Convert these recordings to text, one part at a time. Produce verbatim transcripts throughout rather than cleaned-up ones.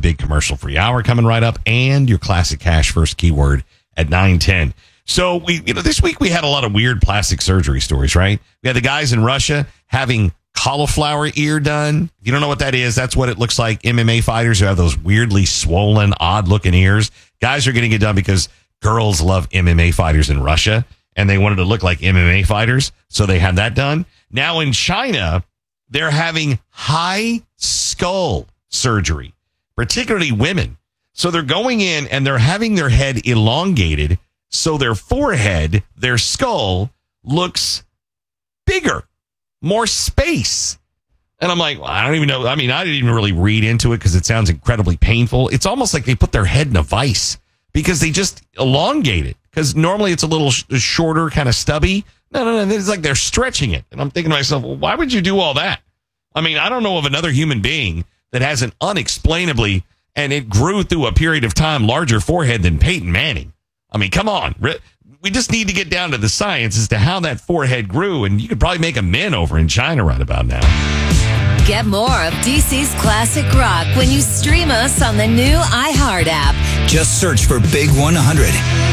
big commercial-free hour coming right up, and your classic cash first keyword at nine ten. So we, you know, this week we had a lot of weird plastic surgery stories, right? We had the guys in Russia having cauliflower ear done. If you don't know what that is, that's what it looks like. M M A fighters who have those weirdly swollen, odd-looking ears. Guys are getting it done because girls love M M A fighters in Russia, and they wanted to look like M M A fighters, so they had that done. Now in China, they're having high skull surgery, particularly women. So they're going in and they're having their head elongated so their forehead, their skull, looks bigger, more space. And I'm like, well, I don't even know. I mean, I didn't even really read into it because it sounds incredibly painful. It's almost like they put their head in a vice because they just elongate it. Because normally it's a little sh- shorter, kind of stubby. No, no, no. It's like they're stretching it. And I'm thinking to myself, well, why would you do all that? I mean, I don't know of another human being that has an unexplainably, and it grew through a period of time, larger forehead than Peyton Manning. I mean, come on. We just need to get down to the science as to how that forehead grew, and you could probably make a men over in China right about now. Get more of D C's classic rock when you stream us on the new iHeart app. Just search for Big one hundred.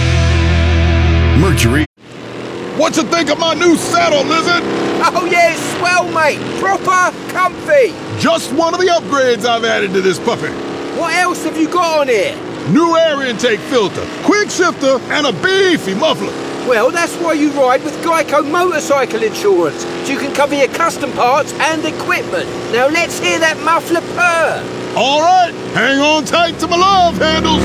Mercury. What you think of my new saddle, Lizard? Oh yeah, it's swell, mate. Proper comfy. Just one of the upgrades I've added to this puppy. What else have you got on here? New air intake filter, quick shifter, and a beefy muffler. Well, that's why you ride with Geico Motorcycle Insurance, so you can cover your custom parts and equipment. Now let's hear that muffler purr. All right, hang on tight to my love handles.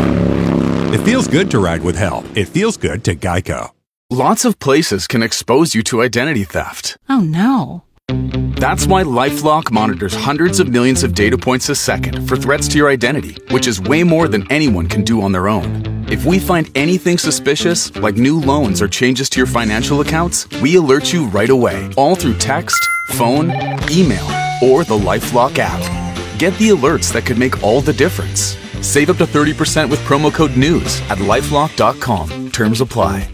It feels good to ride with help. It feels good to Geico. Lots of places can expose you to identity theft. Oh, no. That's why LifeLock monitors hundreds of millions of data points a second for threats to your identity, which is way more than anyone can do on their own. If we find anything suspicious, like new loans or changes to your financial accounts, we alert you right away, all through text, phone, email, or the LifeLock app. Get the alerts that could make all the difference. Save up to thirty percent with promo code NEWS at lifelock dot com. Terms apply.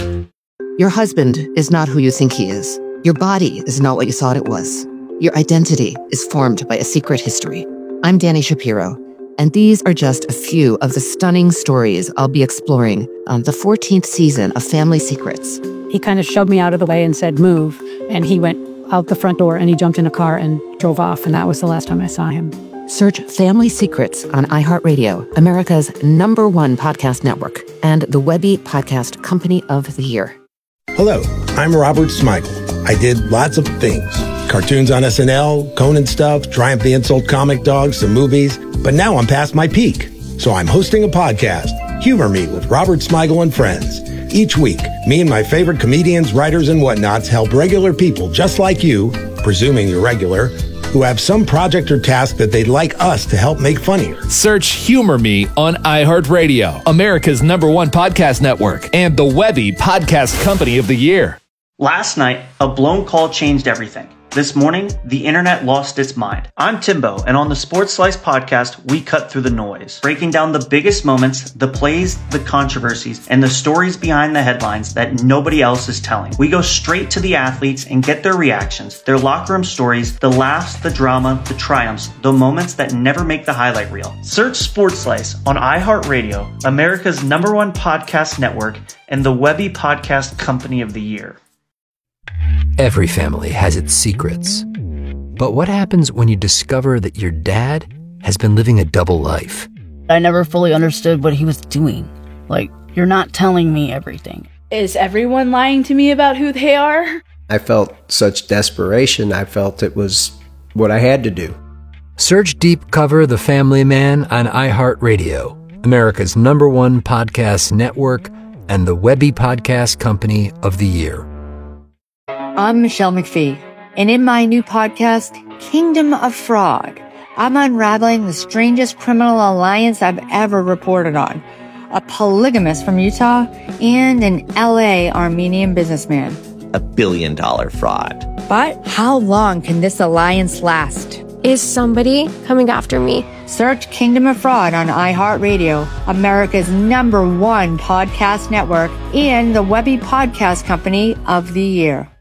Your husband is not who you think he is. Your body is not what you thought it was. Your identity is formed by a secret history. I'm Danny Shapiro, and these are just a few of the stunning stories I'll be exploring on the fourteenth season of Family Secrets. He kind of shoved me out of the way and said, move. And he went out the front door and he jumped in a car and drove off. And that was the last time I saw him. Search Family Secrets on iHeartRadio, America's number one podcast network, and the Webby Podcast Company of the Year. Hello, I'm Robert Smigel. I did lots of things. Cartoons on S N L, Conan stuff, Triumph the Insult comic dogs, some movies. But now I'm past my peak. So I'm hosting a podcast, Humor Me with Robert Smigel and Friends. Each week, me and my favorite comedians, writers, and whatnots help regular people just like you, presuming you're regular, who have some project or task that they'd like us to help make funnier. Search Humor Me on iHeartRadio, America's number one podcast network, and the Webby Podcast Company of the Year. Last night, a blown call changed everything. This morning, the internet lost its mind. I'm Timbo, and on the Sports Slice podcast, we cut through the noise, breaking down the biggest moments, the plays, the controversies, and the stories behind the headlines that nobody else is telling. We go straight to the athletes and get their reactions, their locker room stories, the laughs, the drama, the triumphs, the moments that never make the highlight reel. Search Sports Slice on iHeartRadio, America's number one podcast network, and the Webby Podcast Company of the Year. Every family has its secrets. But what happens when you discover that your dad has been living a double life? I never fully understood what he was doing. Like, you're not telling me everything. Is everyone lying to me about who they are? I felt such desperation. I felt it was what I had to do. Search Deep Cover The Family Man on iHeartRadio, America's number one podcast network, and the Webby Podcast Company of the Year. I'm Michelle McPhee, and in my new podcast, Kingdom of Fraud, I'm unraveling the strangest criminal alliance I've ever reported on. A polygamist from Utah and an L A Armenian businessman. A billion dollar fraud. But how long can this alliance last? Is somebody coming after me? Search Kingdom of Fraud on iHeartRadio, America's number one podcast network, and the Webby Podcast Company of the Year.